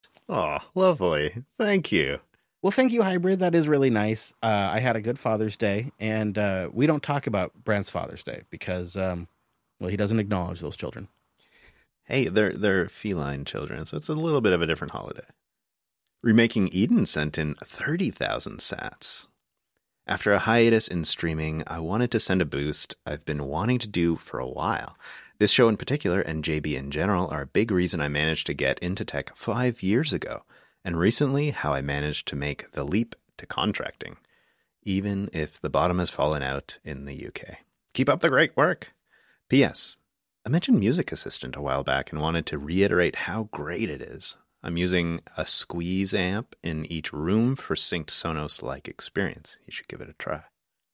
Oh, lovely. Thank you. Well, thank you, Hybrid. That is really nice. I had a good Father's Day, and we don't talk about Brent's Father's Day because, well, he doesn't acknowledge those children. Hey, they're feline children, so it's a little bit of a different holiday. Remaking Eden sent in 30,000 sats. After a hiatus in streaming, I wanted to send a boost I've been wanting to do for a while. This show in particular, and JB in general, are a big reason I managed to get into tech 5 years ago, and recently how I managed to make the leap to contracting, even if the bottom has fallen out in the UK. Keep up the great work. P.S. I mentioned Music Assistant a while back and wanted to reiterate how great it is. I'm using a Squeeze amp in each room for synced Sonos-like experience. You should give it a try.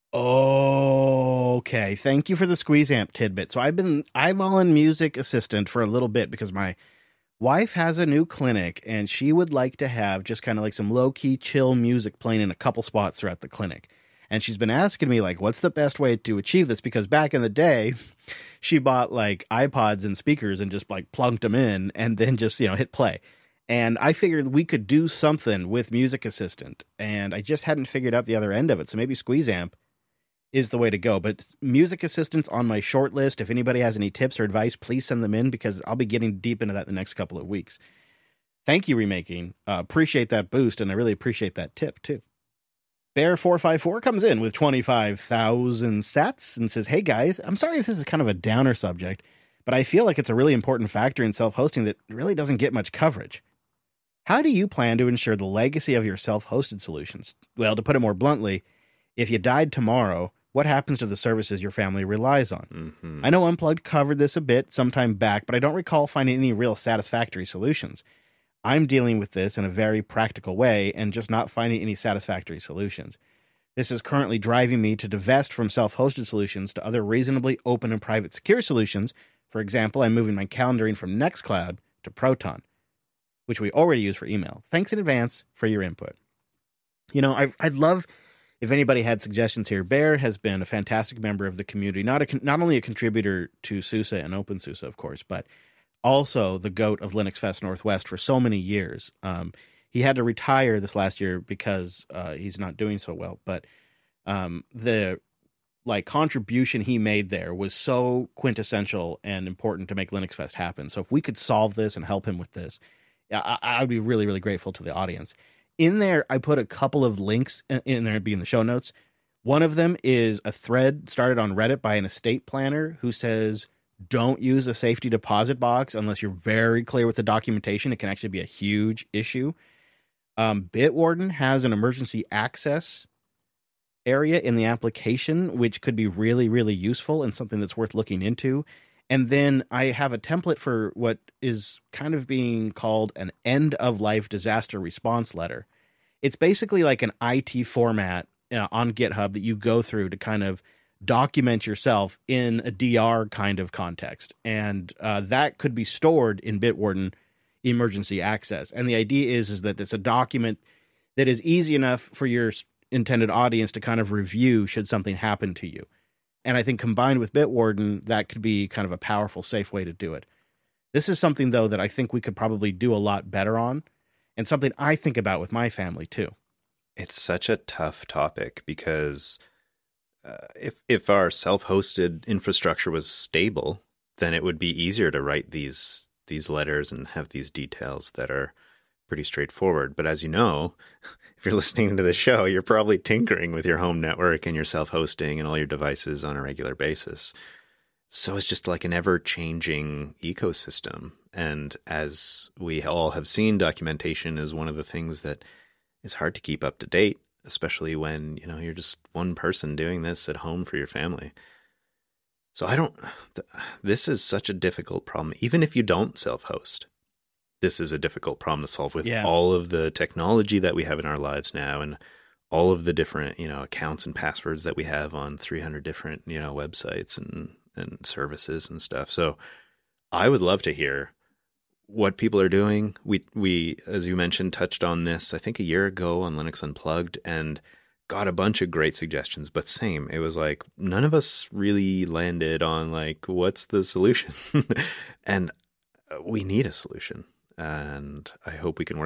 Okay, thank you for the Squeeze Amp tidbit. So I've been eyeballing Music Assistant for a little bit because my wife has a new clinic and she would like to have just kind of like some low-key chill music playing in a couple spots throughout the clinic. And she's been asking me, like, what's the best way to achieve this? Because back in the day, she bought like iPods and speakers and just like plunked them in and then just, hit play. And I figured we could do something with Music Assistant, and I just hadn't figured out the other end of it. So maybe Squeeze Amp is the way to go. But Music Assistant's on my short list. If anybody has any tips or advice, please send them in because I'll be getting deep into that the next couple of weeks. Thank you, Remaking. Appreciate that boost, and I really appreciate that tip, too. Bear454 comes in with 25,000 sats and says, hey, guys, I'm sorry if this is kind of a downer subject, but I feel like it's a really important factor in self-hosting that really doesn't get much coverage. How do you plan to ensure the legacy of your self-hosted solutions? Well, to put it more bluntly, if you died tomorrow, what happens to the services your family relies on? Mm-hmm. I know Unplugged covered this a bit sometime back, but I don't recall finding any real satisfactory solutions. I'm dealing with this in a very practical way and just not finding any satisfactory solutions. This is currently driving me to divest from self-hosted solutions to other reasonably open and private secure solutions. For example, I'm moving my calendaring from Nextcloud to Proton, which we already use for email. Thanks in advance for your input. I'd love if anybody had suggestions here. Bear has been a fantastic member of the community, not only a contributor to SUSE and OpenSUSE, of course, but also the GOAT of Linux Fest Northwest for so many years. He had to retire this last year because he's not doing so well, but the contribution he made there was so quintessential and important to make Linux Fest happen. So if we could solve this and help him with this, I would be really, really grateful to the audience. In there, I put a couple of links in there, be in the show notes. One of them is a thread started on Reddit by an estate planner who says, don't use a safety deposit box unless you're very clear with the documentation. It can actually be a huge issue. Bitwarden has an emergency access area in the application, which could be really, really useful and something that's worth looking into. And then I have a template for what is kind of being called an end-of-life disaster response letter. It's basically like an IT format on GitHub that you go through to kind of document yourself in a DR kind of context. And that could be stored in Bitwarden emergency access. And the idea is that it's a document that is easy enough for your intended audience to kind of review should something happen to you. And I think combined with Bitwarden, that could be kind of a powerful, safe way to do it. This is something, though, that I think we could probably do a lot better on, and something I think about with my family, too. It's such a tough topic because if our self-hosted infrastructure was stable, then it would be easier to write these letters and have these details that are pretty straightforward. But as you know, if you're listening to the show, you're probably tinkering with your home network and your self-hosting and all your devices on a regular basis. So it's just like an ever-changing ecosystem. And as we all have seen, documentation is one of the things that is hard to keep up to date, especially when, you're just one person doing this at home for your family. So this is such a difficult problem. Even if you don't self-host, this is a difficult problem to solve with all of the technology that we have in our lives now and all of the different, accounts and passwords that we have on 300 different, websites and services and stuff. So I would love to hear what people are doing. We, as you mentioned, touched on this, I think a year ago on Linux Unplugged and got a bunch of great suggestions, but same, it was like, none of us really landed on like, what's the solution? And we need a solution. and I hope we can work